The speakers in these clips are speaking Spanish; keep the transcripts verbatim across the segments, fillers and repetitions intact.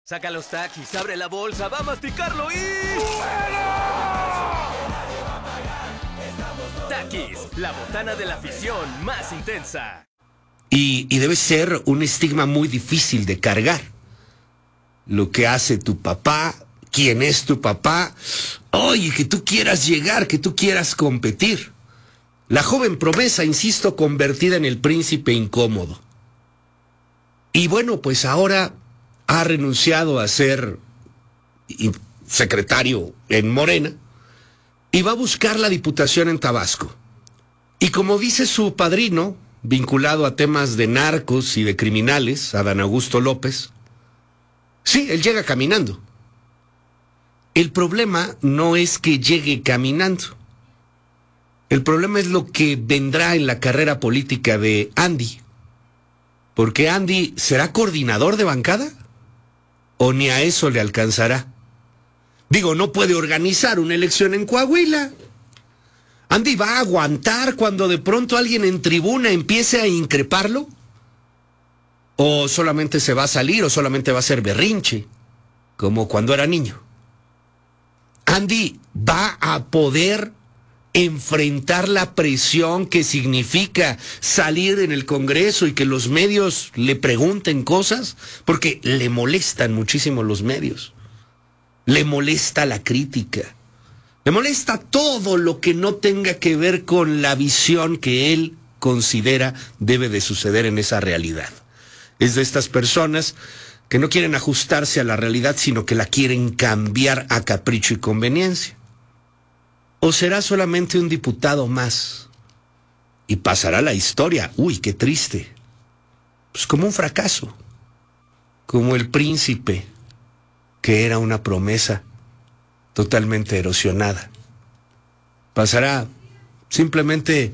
Saca los taquis, abre la bolsa, va a masticarlo y... Taquis, la botana de la afición más intensa. Y, y debe ser un estigma muy difícil de cargar. Lo que hace tu papá, quién es tu papá, oye, que tú quieras llegar, que tú quieras competir. La joven promesa, insisto, convertida en el príncipe incómodo. Y bueno, pues ahora ha renunciado a ser secretario en Morena y va a buscar la diputación en Tabasco. Y como dice su padrino, vinculado a temas de narcos y de criminales, Adán Augusto López, sí, él llega caminando. El problema no es que llegue caminando. El problema es lo que vendrá en la carrera política de Andy. Porque Andy, ¿será coordinador de bancada? ¿O ni a eso le alcanzará? Digo, no puede organizar una elección en Coahuila. ¿Andy va a aguantar cuando de pronto alguien en tribuna empiece a increparlo? ¿O solamente se va a salir o solamente va a ser berrinche, como cuando era niño? ¿Andy va a poder enfrentar la presión que significa salir en el Congreso y que los medios le pregunten cosas? Porque le molestan muchísimo los medios. Le molesta la crítica. Le molesta todo lo que no tenga que ver con la visión que él considera debe de suceder en esa realidad. Es de estas personas que no quieren ajustarse a la realidad, sino que la quieren cambiar a capricho y conveniencia. ¿O será solamente un diputado más? Y pasará la historia, uy, qué triste, pues como un fracaso, como el príncipe, que era una promesa totalmente erosionada. Pasará simplemente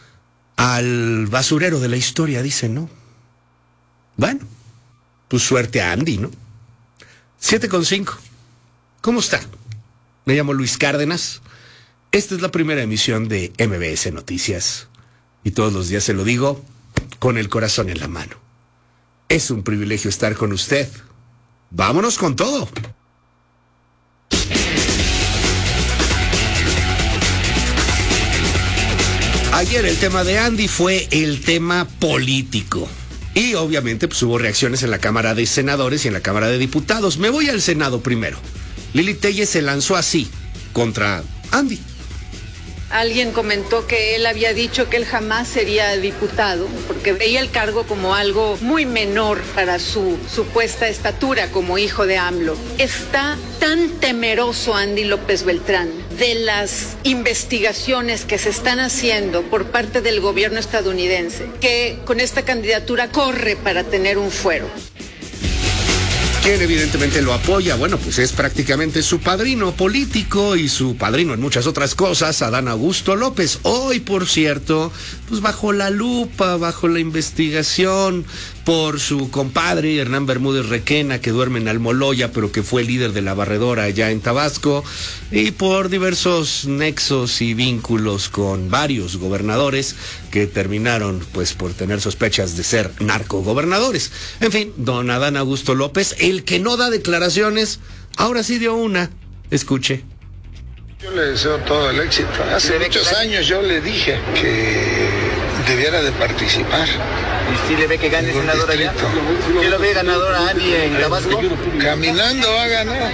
al basurero de la historia, dicen, ¿no? Bueno, pues suerte a Andy, ¿no? Siete con cinco. ¿Cómo está? Me llamo Luis Cárdenas. Esta es la primera emisión de M B S Noticias. Y todos los días se lo digo con el corazón en la mano. Es un privilegio estar con usted. ¡Vámonos con todo! Ayer el tema de Andy fue el tema político. Y obviamente pues, hubo reacciones en la Cámara de Senadores y en la Cámara de Diputados. Me voy al Senado primero. Lili Telles se lanzó así contra Andy. Alguien comentó que él había dicho que él jamás sería diputado porque veía el cargo como algo muy menor para su supuesta estatura como hijo de AMLO. Está tan temeroso Andy López Beltrán de las investigaciones que se están haciendo por parte del gobierno estadounidense que con esta candidatura corre para tener un fuero. Quien evidentemente lo apoya, bueno, pues es prácticamente su padrino político y su padrino en muchas otras cosas, Adán Augusto López. Hoy, por cierto, pues bajo la lupa, bajo la investigación por su compadre Hernán Bermúdez Requena, que duerme en Almoloya, pero que fue líder de la barredora allá en Tabasco, y por diversos nexos y vínculos con varios gobernadores que terminaron, pues, por tener sospechas de ser narcogobernadores. En fin, don Adán Augusto López, el que no da declaraciones, ahora sí dio una. Escuche. Yo le deseo todo el éxito. Hace muchos años yo le dije que debiera de participar. ¿Y si le ve que gane senador allá? ¿Quién lo ve ganador a Andy en Tabasco? Caminando va a ganar.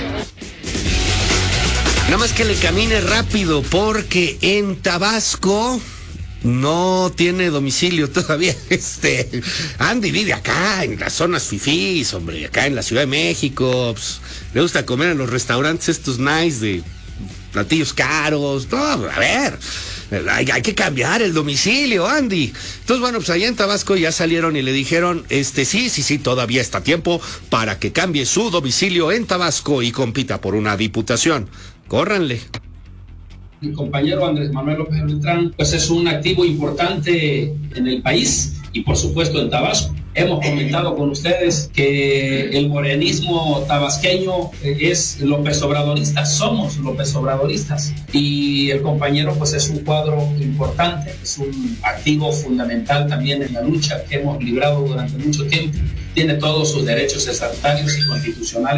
Nada más que le camine rápido, porque en Tabasco no tiene domicilio todavía. Este Andy vive acá, en las zonas fifís, hombre, acá en la Ciudad de México. Pues, le gusta comer en los restaurantes estos nice de platillos caros. No, a ver, hay, hay que cambiar el domicilio, Andy. Entonces, bueno, pues allá en Tabasco ya salieron y le dijeron, este, sí, sí, sí, todavía está a tiempo para que cambie su domicilio en Tabasco y compita por una diputación. Córranle. Mi compañero Andrés Manuel López Beltrán, pues es un activo importante en el país y por supuesto en Tabasco. Hemos comentado con ustedes que el morenismo tabasqueño es López Obradorista, somos López Obradoristas, y el compañero pues es un cuadro importante, es un activo fundamental también en la lucha que hemos librado durante mucho tiempo, tiene todos sus derechos estatutarios y constitucionales